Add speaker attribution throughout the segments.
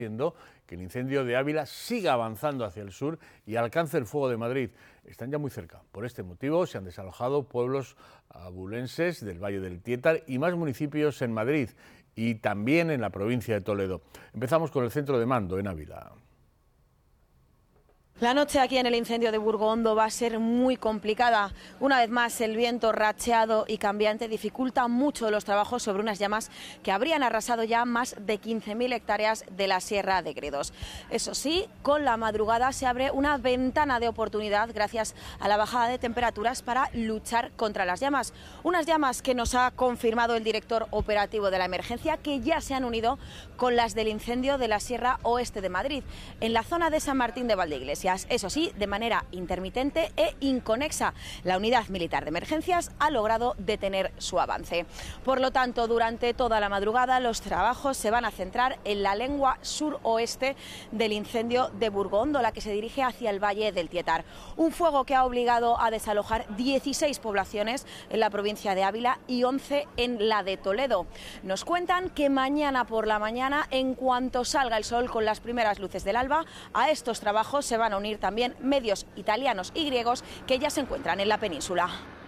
Speaker 1: haciendo que el incendio de Ávila siga avanzando hacia el sur y alcance el fuego de Madrid. Están ya muy cerca. Por este motivo se han desalojado pueblos abulenses del Valle del Tietar y más municipios en Madrid y también en la provincia de Toledo. Empezamos con el centro de mando en Ávila.
Speaker 2: La noche aquí en el incendio de Burgondo va a ser muy complicada. Una vez más, el viento racheado y cambiante dificulta mucho los trabajos sobre unas llamas que habrían arrasado ya más de 15.000 hectáreas de la Sierra de Gredos. Eso sí, con la madrugada se abre una ventana de oportunidad gracias a la bajada de temperaturas para luchar contra las llamas. Unas llamas que nos ha confirmado el director operativo de la emergencia, que ya se han unido con las del incendio de la Sierra Oeste de Madrid, en la zona de San Martín de Valdeiglesias. Eso sí, de manera intermitente e inconexa. La unidad militar de emergencias ha logrado detener su avance. Por lo tanto, durante toda la madrugada los trabajos se van a centrar en la lengua suroeste del incendio de Burgondo, la que se dirige hacia el Valle del Tietar. Un fuego que ha obligado a desalojar 16 poblaciones en la provincia de Ávila y 11 en la de Toledo. Nos cuentan que mañana por la mañana, en cuanto salga el sol con las primeras luces del alba, a estos trabajos se van a unir también medios italianos y griegos que ya se encuentran en la península.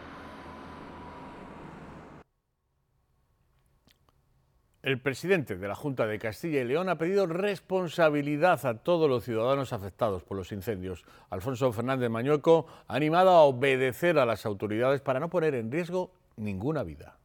Speaker 1: El presidente de la Junta de Castilla y León ha pedido responsabilidad a todos los ciudadanos afectados por los incendios. Alfonso Fernández Mañueco ha animado a obedecer a las autoridades para no poner en riesgo ninguna vida.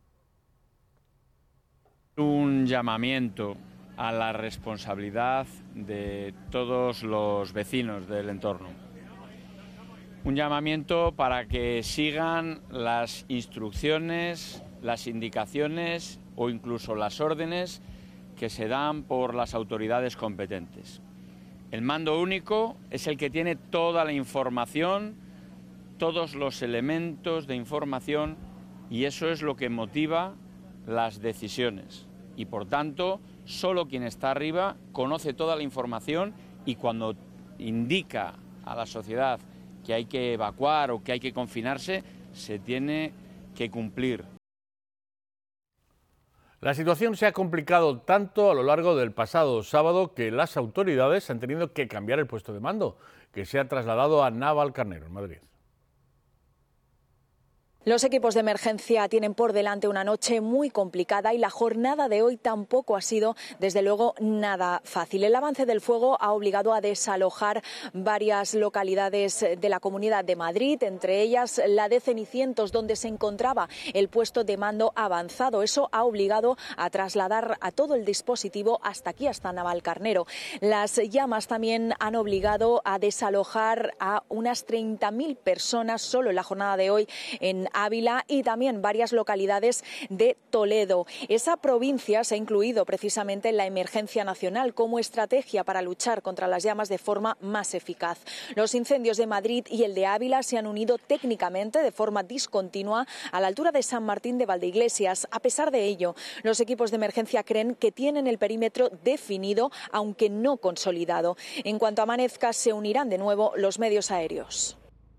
Speaker 3: Un llamamiento a la responsabilidad de todos los vecinos del entorno. Un llamamiento para que sigan las instrucciones, las indicaciones o incluso las órdenes que se dan por las autoridades competentes. El mando único es el que tiene toda la información, todos los elementos de información, y eso es lo que motiva las decisiones. Y por tanto, solo quien está arriba conoce toda la información y cuando indica a la sociedad que hay que evacuar o que hay que confinarse, se tiene que cumplir.
Speaker 1: La situación se ha complicado tanto a lo largo del pasado sábado que las autoridades han tenido que cambiar el puesto de mando, que se ha trasladado a Navalcarnero, en Madrid.
Speaker 2: Los equipos de emergencia tienen por delante una noche muy complicada y la jornada de hoy tampoco ha sido, desde luego, nada fácil. El avance del fuego ha obligado a desalojar varias localidades de la Comunidad de Madrid, entre ellas la de Cenicientos, donde se encontraba el puesto de mando avanzado. Eso ha obligado a trasladar a todo el dispositivo hasta aquí, hasta Navalcarnero. Las llamas también han obligado a desalojar a unas 30.000 personas solo en la jornada de hoy en Ávila y también varias localidades de Toledo. Esa provincia se ha incluido precisamente en la emergencia nacional como estrategia para luchar contra las llamas de forma más eficaz. Los incendios de Madrid y el de Ávila se han unido técnicamente de forma discontinua a la altura de San Martín de Valdeiglesias. A pesar de ello, los equipos de emergencia creen que tienen el perímetro definido, aunque no consolidado. En cuanto amanezca, se unirán de nuevo los medios aéreos.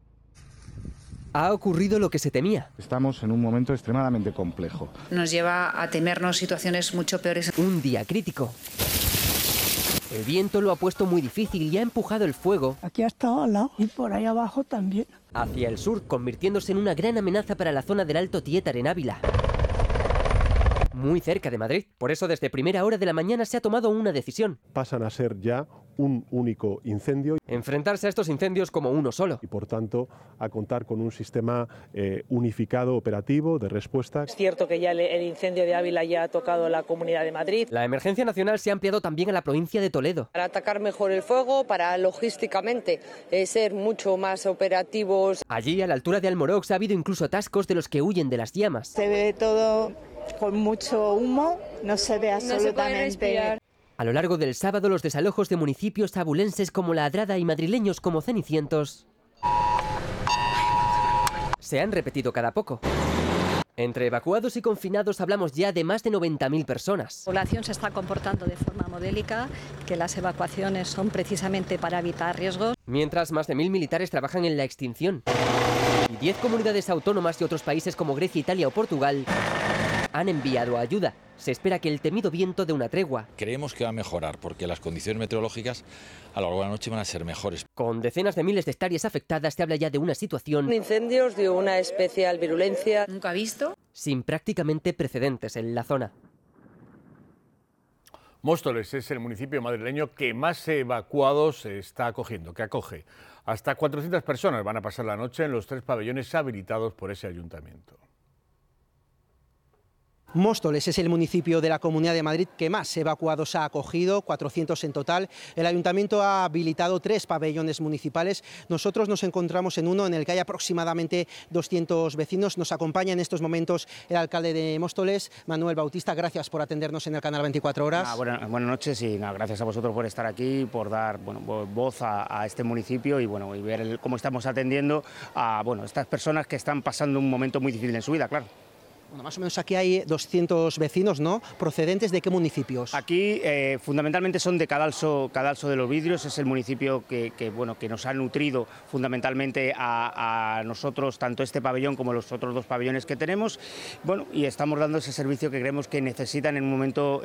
Speaker 4: Ha ocurrido lo que se temía.
Speaker 5: Estamos en un momento extremadamente complejo.
Speaker 6: Nos lleva a temernos situaciones mucho peores.
Speaker 4: Un día crítico. El viento lo ha puesto muy difícil y ha empujado el fuego
Speaker 7: aquí ha estado al lado y por ahí abajo también.
Speaker 4: Hacia el sur, convirtiéndose en una gran amenaza para la zona del Alto Tietar en Ávila. Muy cerca de Madrid. Por eso desde primera hora de la mañana se ha tomado una decisión.
Speaker 8: Pasan a ser ya un único incendio.
Speaker 4: Enfrentarse a estos incendios como uno solo.
Speaker 8: Y por tanto a contar con un sistema unificado operativo de respuesta.
Speaker 9: Es cierto que ya el incendio de Ávila ya ha tocado la Comunidad de Madrid.
Speaker 4: La emergencia nacional se ha ampliado también a la provincia de Toledo.
Speaker 10: Para atacar mejor el fuego, para logísticamente ser mucho más operativos.
Speaker 4: Allí, a la altura de Almorox, ha habido incluso atascos de los que huyen de las llamas.
Speaker 11: Se ve todo con mucho humo, no se ve absolutamente.
Speaker 10: No se puede respirar.
Speaker 4: A lo largo del sábado, los desalojos de municipios abulenses como La Adrada y madrileños como Cenicientos se han repetido cada poco. Entre evacuados y confinados hablamos ya de más de 90.000 personas.
Speaker 12: La población se está comportando de forma modélica, que las evacuaciones son precisamente para evitar riesgos.
Speaker 4: Mientras más de 1.000 militares trabajan en la extinción. Y 10 comunidades autónomas de otros países como Grecia, Italia o Portugal han enviado ayuda. Se espera que el temido viento dé una tregua.
Speaker 13: Creemos que va a mejorar porque las condiciones meteorológicas a lo largo de la noche van a ser mejores.
Speaker 4: Con decenas de miles de hectáreas afectadas, se habla ya de una situación...
Speaker 10: Incendios de una especial virulencia.
Speaker 6: ¿Nunca visto?
Speaker 4: Sin prácticamente precedentes en la zona.
Speaker 1: Móstoles es el municipio madrileño que más evacuados está acogiendo, que acoge. Hasta 400 personas van a pasar la noche en los 3 pabellones habilitados por ese ayuntamiento.
Speaker 14: Móstoles es el municipio de la Comunidad de Madrid que más evacuados ha acogido, 400 en total. El ayuntamiento ha habilitado 3 pabellones municipales. Nosotros nos encontramos en uno en el que hay aproximadamente 200 vecinos. Nos acompaña en estos momentos el alcalde de Móstoles, Manuel Bautista. Gracias por atendernos en el canal 24 Horas.
Speaker 15: Buenas noches y gracias a vosotros por estar aquí, por dar voz a este municipio y ver cómo estamos atendiendo a estas personas que están pasando un momento muy difícil en su vida, claro.
Speaker 14: Bueno, más o menos aquí hay 200 vecinos, ¿no? ¿Procedentes de qué municipios?
Speaker 15: Aquí fundamentalmente son de Cadalso de los Vidrios, es el municipio que nos ha nutrido fundamentalmente a nosotros, tanto este pabellón como los otros 2 pabellones que tenemos, y estamos dando ese servicio que creemos que necesitan en un momento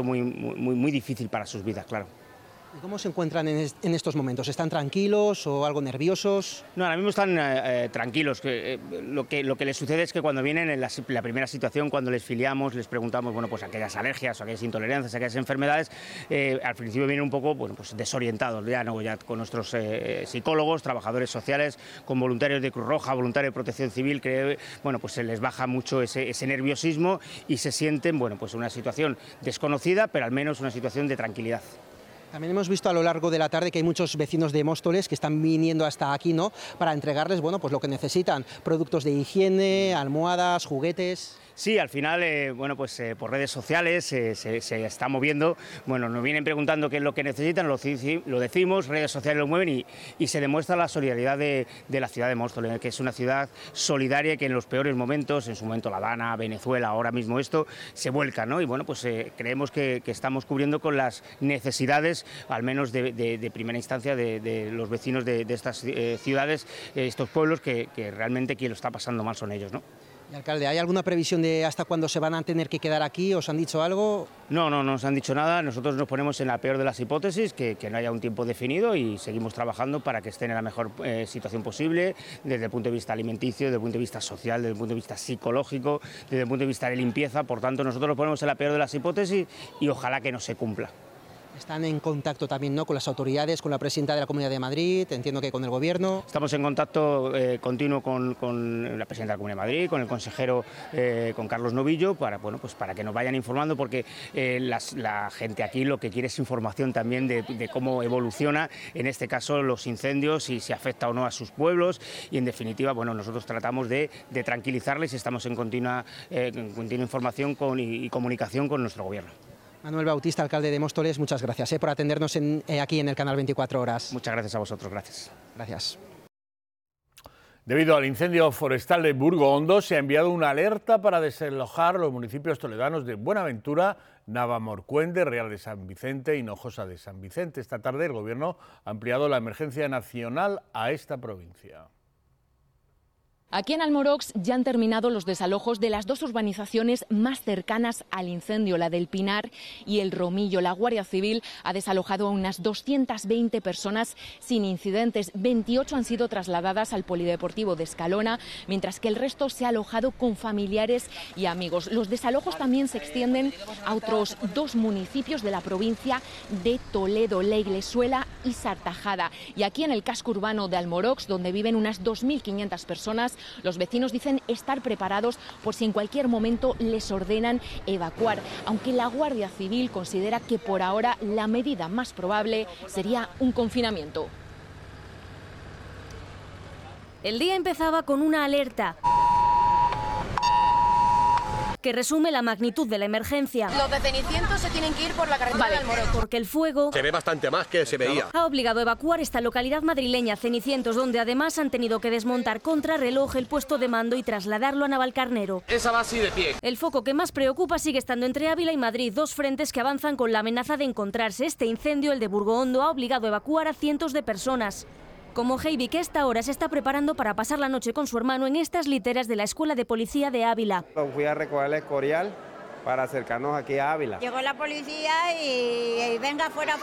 Speaker 15: muy difícil para sus vidas, claro.
Speaker 14: ¿Y cómo se encuentran en estos momentos? ¿Están tranquilos o algo nerviosos?
Speaker 15: No, ahora mismo están tranquilos. Lo que les sucede es que cuando vienen en la primera situación, cuando les filiamos, les preguntamos aquellas alergias o aquellas intolerancias, aquellas enfermedades, al principio vienen un poco desorientados, ya con nuestros psicólogos, trabajadores sociales, con voluntarios de Cruz Roja, voluntarios de Protección Civil, que se les baja mucho ese nerviosismo y se sienten una situación desconocida, pero al menos una situación de tranquilidad.
Speaker 14: También hemos visto a lo largo de la tarde que hay muchos vecinos de Móstoles que están viniendo hasta aquí, ¿no?, para entregarles lo que necesitan, productos de higiene, almohadas, juguetes.
Speaker 15: Sí, al final, por redes sociales se está moviendo, nos vienen preguntando qué es lo que necesitan, lo decimos, redes sociales lo mueven y se demuestra la solidaridad de la ciudad de Móstoles, que es una ciudad solidaria que en los peores momentos, en su momento La Habana, Venezuela, ahora mismo esto, se vuelca, ¿no? Y creemos que estamos cubriendo con las necesidades, al menos de primera instancia, de los vecinos de estas ciudades, estos pueblos, que realmente quien lo está pasando mal son ellos, ¿no?
Speaker 14: Y, alcalde, ¿hay alguna previsión de hasta cuándo se van a tener que quedar aquí? ¿Os han dicho algo?
Speaker 15: No nos han dicho nada. Nosotros nos ponemos en la peor de las hipótesis, que no haya un tiempo definido, y seguimos trabajando para que estén en la mejor situación posible, desde el punto de vista alimenticio, desde el punto de vista social, desde el punto de vista psicológico, desde el punto de vista de limpieza. Por tanto, nosotros nos ponemos en la peor de las hipótesis y ojalá que no se cumpla.
Speaker 14: Están en contacto también, ¿no?, con las autoridades, con la presidenta de la Comunidad de Madrid, entiendo que con el Gobierno.
Speaker 15: Estamos en contacto continuo con la presidenta de la Comunidad de Madrid, con el consejero, con Carlos Novillo, para que nos vayan informando, porque la gente aquí lo que quiere es información también de cómo evoluciona, en este caso, los incendios, y si afecta o no a sus pueblos, y en definitiva, nosotros tratamos de tranquilizarles y estamos en continua información y comunicación con nuestro Gobierno.
Speaker 14: Manuel Bautista, alcalde de Móstoles, muchas gracias por atendernos aquí en el canal 24 Horas.
Speaker 15: Muchas gracias a vosotros, gracias.
Speaker 14: Gracias.
Speaker 1: Debido al incendio forestal de Burgo Hondo, se ha enviado una alerta para desalojar los municipios toledanos de Buenaventura, Navalmorcuende, Real de San Vicente y Hinojosa de San Vicente. Esta tarde el Gobierno ha ampliado la emergencia nacional a esta provincia.
Speaker 16: Aquí en Almorox ya han terminado los desalojos de las 2 urbanizaciones más cercanas al incendio, la del Pinar y el Romillo. La Guardia Civil ha desalojado a unas 220 personas sin incidentes. 28 han sido trasladadas al Polideportivo de Escalona, mientras que el resto se ha alojado con familiares y amigos. Los desalojos también se extienden a otros 2 municipios de la provincia de Toledo, La Iglesuela y Sartajada. Y aquí en el casco urbano de Almorox, donde viven unas 2.500 personas, los vecinos dicen estar preparados por si en cualquier momento les ordenan evacuar, aunque la Guardia Civil considera que por ahora la medida más probable sería un confinamiento.
Speaker 17: El día empezaba con una alerta que resume la magnitud de la emergencia.
Speaker 2: Los de Cenicientos se tienen que ir por la carretera de Almorox.
Speaker 17: Porque el fuego
Speaker 18: se ve bastante más que se veía.
Speaker 17: Ha obligado a evacuar esta localidad madrileña, Cenicientos, donde además han tenido que desmontar contrarreloj el puesto de mando y trasladarlo a Navalcarnero.
Speaker 18: Esa va así de pie.
Speaker 17: El foco que más preocupa sigue estando entre Ávila y Madrid, 2 frentes que avanzan con la amenaza de encontrarse. Este incendio, el de Burgo Hondo, ha obligado a evacuar a cientos de personas. Como Heidi, que a esta hora se está preparando para pasar la noche con su hermano en estas literas de la Escuela de Policía de Ávila.
Speaker 19: Fui a recoger el Escorial para acercarnos aquí a Ávila.
Speaker 20: Llegó la policía y venga, fuera.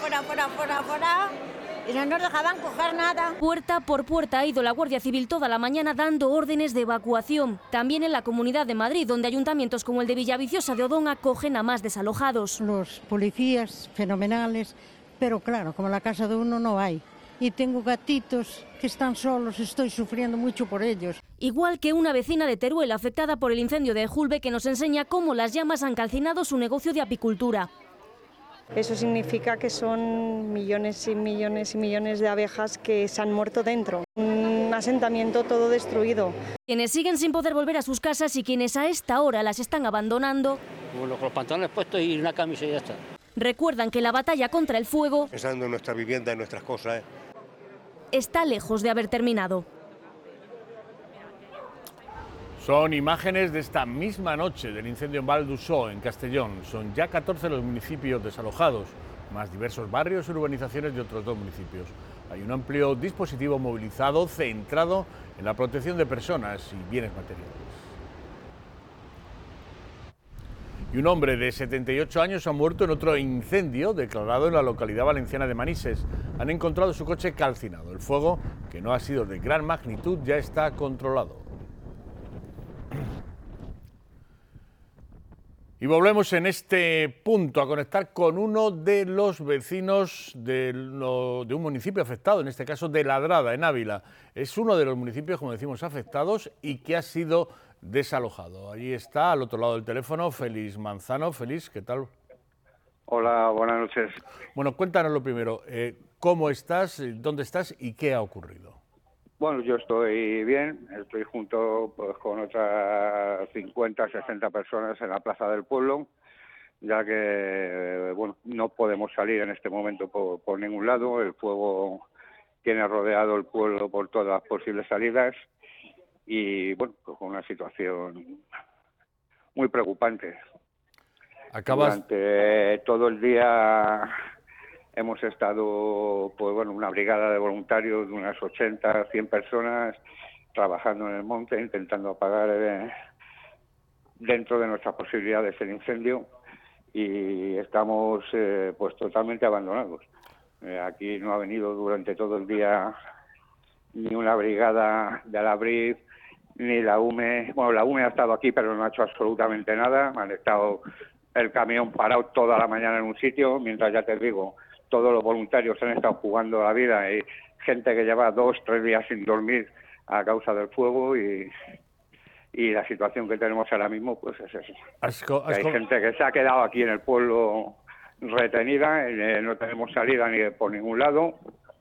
Speaker 20: Y no nos dejaban coger nada.
Speaker 17: Puerta por puerta ha ido la Guardia Civil toda la mañana dando órdenes de evacuación. También en la Comunidad de Madrid, donde ayuntamientos como el de Villaviciosa de Odón acogen a más desalojados.
Speaker 7: Los policías fenomenales, pero claro, como en la casa de uno no hay. Y tengo gatitos que están solos, estoy sufriendo mucho por ellos.
Speaker 17: Igual que una vecina de Teruel afectada por el incendio de Ejulbe, que nos enseña cómo las llamas han calcinado su negocio de apicultura.
Speaker 21: Eso significa que son millones y millones y millones de abejas que se han muerto dentro. Un asentamiento todo destruido.
Speaker 17: Quienes siguen sin poder volver a sus casas y quienes a esta hora las están abandonando.
Speaker 22: Bueno, con los pantalones puestos y una camisa y ya está.
Speaker 17: Recuerdan que la batalla contra el fuego,
Speaker 23: pensando en nuestra vivienda, en nuestras cosas,
Speaker 17: está lejos de haber terminado.
Speaker 1: Son imágenes de esta misma noche del incendio en Val d'Uixó, en Castellón. Son ya 14 los municipios desalojados, más diversos barrios y urbanizaciones de otros 2 municipios. Hay un amplio dispositivo movilizado centrado en la protección de personas y bienes materiales. Y un hombre de 78 años ha muerto en otro incendio declarado en la localidad valenciana de Manises. Han encontrado su coche calcinado. El fuego, que no ha sido de gran magnitud, ya está controlado. Y volvemos en este punto a conectar con uno de los vecinos de un municipio afectado, en este caso de Ladrada, en Ávila. Es uno de los municipios, como decimos, afectados y que ha sido desalojado. Allí está, al otro lado del teléfono, Félix Manzano. Félix, ¿qué tal?
Speaker 24: Hola, buenas noches.
Speaker 1: Bueno, cuéntanos lo primero. ¿Cómo estás, dónde estás y qué ha ocurrido?
Speaker 24: Bueno, yo estoy bien, estoy junto pues, con otras 50, 60 personas en la Plaza del Pueblo, ya que bueno, no podemos salir en este momento por ningún lado. El fuego tiene rodeado el pueblo por todas las posibles salidas y bueno, pues, con una situación muy preocupante. Durante todo el día hemos estado, pues bueno, una brigada de voluntarios de unas 80, 100 personas trabajando en el monte, intentando apagar dentro de nuestras posibilidades el incendio y estamos pues totalmente abandonados. Aquí no ha venido durante todo el día ni una brigada de Alabrif, ni la UME. Bueno, la UME ha estado aquí, pero no ha hecho absolutamente nada. Han estado el camión parado toda la mañana en un sitio, mientras, ya te digo, todos los voluntarios han estado jugando la vida y gente que lleva 2, 3 días sin dormir a causa del fuego y la situación que tenemos ahora mismo pues es eso. Hay gente que se ha quedado aquí en el pueblo retenida, no tenemos salida ni por ningún lado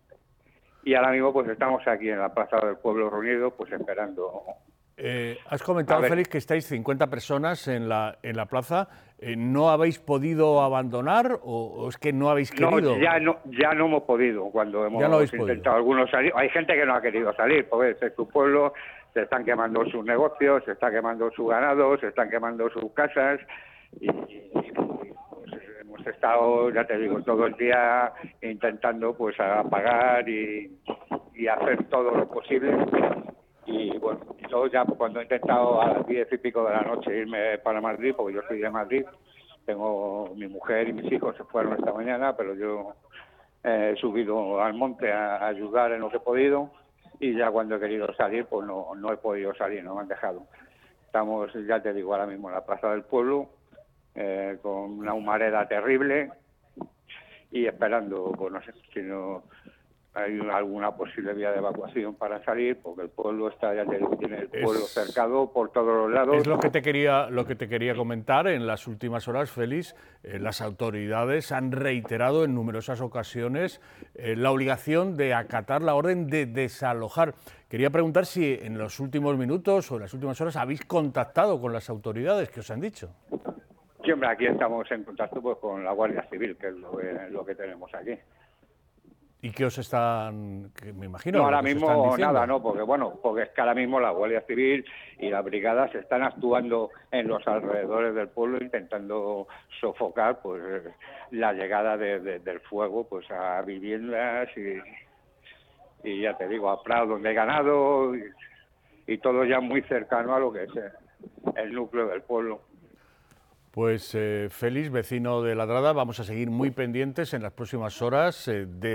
Speaker 24: y ahora mismo pues estamos aquí en la Plaza del Pueblo reunidos pues esperando.
Speaker 1: Has comentado, Félix, que estáis 50 personas en la plaza. ¿No habéis podido abandonar o es que no habéis querido?
Speaker 24: No, ya no hemos podido. Cuando hemos intentado algunos salir, hay gente que no ha querido salir, porque es su pueblo, se están quemando sus negocios, se está quemando su ganado, se están quemando sus casas y pues, hemos estado, ya te digo, todo el día intentando pues apagar y hacer todo lo posible. Y bueno, yo ya cuando he intentado a las 10 y pico de la noche irme para Madrid, porque yo soy de Madrid, tengo mi mujer y mis hijos se fueron esta mañana, pero yo he subido al monte a ayudar en lo que he podido y ya cuando he querido salir, pues no he podido salir, no me han dejado. Estamos, ya te digo, ahora mismo en la Plaza del Pueblo, con una humareda terrible y esperando, pues no sé, si no hay alguna posible vía de evacuación para salir, porque el pueblo está, ya te digo, tiene el pueblo cercado por todos los lados.
Speaker 1: Es lo que te quería comentar. En las últimas horas, Félix, las autoridades han reiterado en numerosas ocasiones la obligación de acatar la orden de desalojar. Quería preguntar si en los últimos minutos o en las últimas horas habéis contactado con las autoridades. ¿Qué os han dicho?
Speaker 24: Siempre aquí estamos en contacto pues con la Guardia Civil, que es lo que tenemos aquí.
Speaker 1: ¿Y qué os están, me imagino?
Speaker 24: No, ahora mismo nada, no, porque es que ahora mismo la Guardia Civil y las brigadas están actuando en los alrededores del pueblo intentando sofocar pues la llegada del fuego pues a viviendas y ya te digo, a prados donde hay ganado y todo ya muy cercano a lo que es el núcleo del pueblo.
Speaker 1: Pues Félix, vecino de Ladrada, vamos a seguir muy pendientes en las próximas horas de